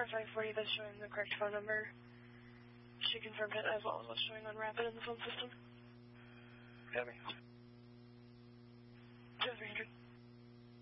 verify for you that's showing the correct phone number. She confirmed it as well as what's showing on Rapid in the phone system. Copy. 2300.